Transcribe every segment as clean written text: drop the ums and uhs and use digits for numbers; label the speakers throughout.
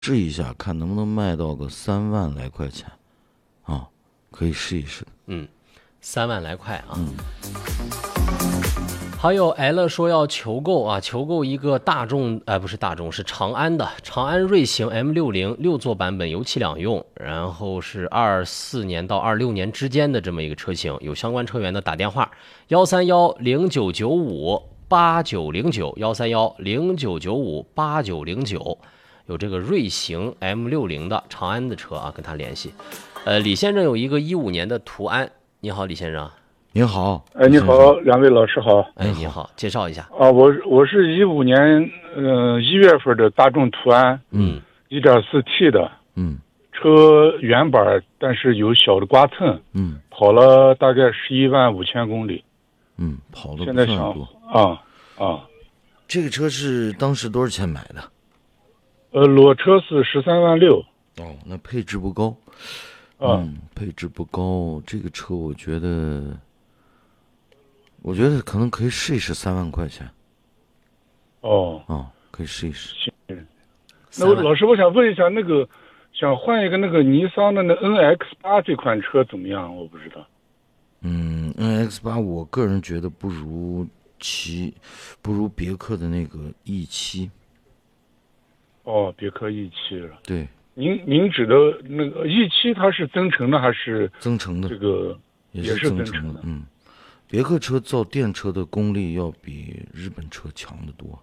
Speaker 1: 试一下，看能不能卖到个3万来块钱啊，可以试一试。
Speaker 2: 3万来块啊。还有 L 说要求购啊，求购一个大众，不是大众，是长安的长安锐行 M60 6座版本，油气两用，然后是24年到26年之间的这么一个车型，有相关车源的打电话13109958909，13109958909，有这个锐行 M60的长安的车啊，跟他联系。李先生有一个15年的途安，你好，李先生。
Speaker 1: 您好，
Speaker 3: 你好，两位老师好。
Speaker 2: 你好，介绍一下
Speaker 3: 啊，我是15年1月份的大众途安，1.4T 的，车原版，但是有小的刮蹭，跑了大概115000公里，
Speaker 1: 跑了不
Speaker 3: 现在想
Speaker 1: 多
Speaker 3: 这
Speaker 1: 个车是当时多少钱买的？
Speaker 3: 裸车是13.6万。
Speaker 1: 哦，那配置不高，配置不高，这个车我觉得可能可以试一试3万块钱。可以试一试。
Speaker 3: 那老师，我想问一下，想换一个尼桑的NX8这款车怎么样？我不知道。
Speaker 1: NX8我个人觉得不如别克的那个 E7。
Speaker 3: 别克 E7 了。
Speaker 1: 对。
Speaker 3: 您指的那个 E7 它是增程的还是
Speaker 1: 增程的？
Speaker 3: 这个
Speaker 1: 也
Speaker 3: 是
Speaker 1: 增程的。别克车造电车的功力要比日本车强得多。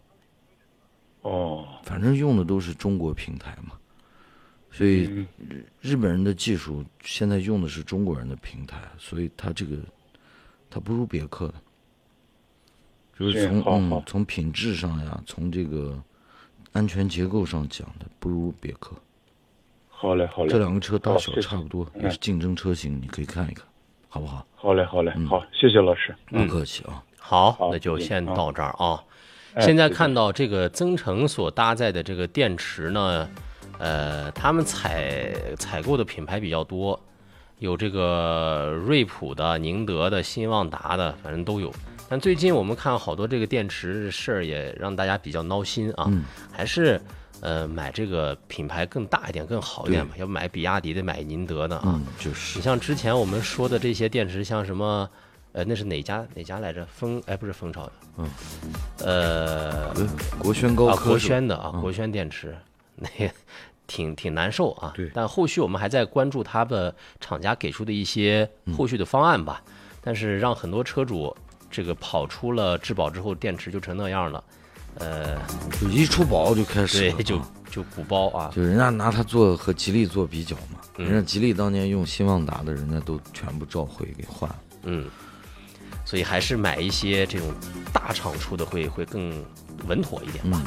Speaker 1: 反正用的都是中国平台嘛，所以日本人的技术现在用的是中国人的平台，所以它不如别克的，就是从品质上呀，从这个安全结构上讲的不如别克。
Speaker 3: 好嘞，
Speaker 1: 这两个车大小差不多，也是竞争车型，你可以看一看，好不好？
Speaker 3: 好嘞，好，谢谢老师，
Speaker 1: 不客气啊。
Speaker 2: 好，那就先到这儿啊。现在看到这个增程所搭载的这个电池呢，他们采购的品牌比较多，有这个瑞普的、宁德的、新旺达的，反正都有。但最近我们看好多这个电池事儿也让大家比较闹心啊，还是买这个品牌更大一点、更好一点吧，要买比亚迪的、买宁德的啊。
Speaker 1: 就是
Speaker 2: 你像之前我们说的这些电池，像什么。那是哪家来着？不是蜂巢的，
Speaker 1: 国轩高科，
Speaker 2: 国轩的国轩电池，那个挺难受啊。
Speaker 1: 对，
Speaker 2: 但后续我们还在关注它的厂家给出的一些后续的方案吧。但是让很多车主这个跑出了质保之后，电池就成那样了，
Speaker 1: 就一出保就开始了，
Speaker 2: 对，就鼓包啊，
Speaker 1: 就人家拿它和吉利做比较嘛，人家吉利当年用新旺达的，人家都全部召回给换了，
Speaker 2: 所以还是买一些这种大厂出的会更稳妥一点吧。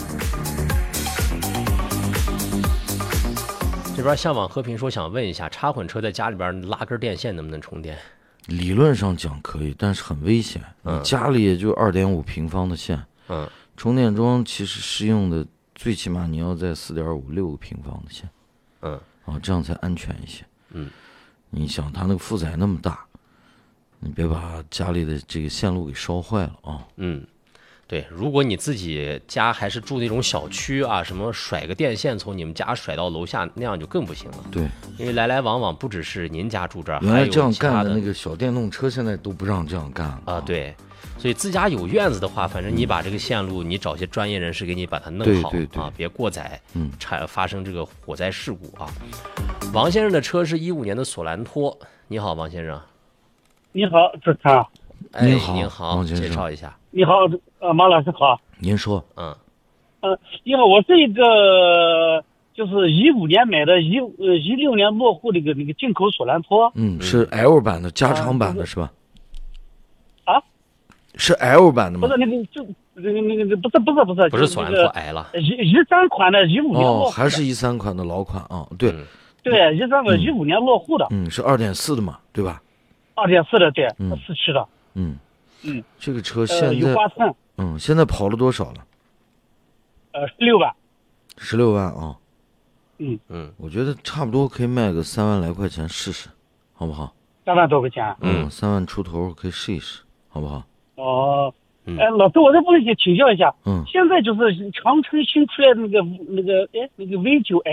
Speaker 2: 这边向往和平说想问一下，插混车在家里边拉根电线能不能充电？
Speaker 1: 理论上讲可以，但是很危险。你家里也就2.5平方的线，充电桩其实适用的最起码你要在4.5、6个平方的线，这样才安全一些。你想它那个负载那么大。你别把家里的这个线路给烧坏了啊！
Speaker 2: 对，如果你自己家还是住那种小区啊，什么甩个电线从你们家甩到楼下，那样就更不行了。
Speaker 1: 对，
Speaker 2: 因为来来往往不只是您家住这儿，
Speaker 1: 原来这样干
Speaker 2: 的
Speaker 1: 那个小电动车现在都不让这样干了
Speaker 2: 啊。对，所以自家有院子的话，反正你把这个线路，你找些专业人士给你把它弄好啊，别过载，发生这个火灾事故啊。王先生的车是15年的索兰托，你好，王先生。
Speaker 4: 你好，主持人。
Speaker 1: 您好，
Speaker 2: 您好，介绍一下。
Speaker 4: 你好，马老师好。
Speaker 1: 您说。
Speaker 4: 你好，我是一个就是15年买的16年落户那个进口索兰托。
Speaker 1: 是 L 版的加长版的是吧？是 L 版的吗？
Speaker 4: 不是那个不是
Speaker 2: 索兰托 L 了。
Speaker 4: 13款的15年落户的。
Speaker 1: 还是13款的老款啊？对。
Speaker 4: 对，13款15年落户的。
Speaker 1: 是2.4的嘛，对吧
Speaker 4: ？2.4的，对，4驱的。
Speaker 1: 这个车现在
Speaker 4: 有刮蹭。
Speaker 1: 现在跑了多少了
Speaker 4: ？16万。
Speaker 1: 16万啊。我觉得差不多可以卖个3万来块钱试试，好不好？
Speaker 4: 3万多块钱。
Speaker 1: 3万出头可以试一试，好不好？
Speaker 4: 老师，我这问题请教一下。现在就是长城新出来那个 V9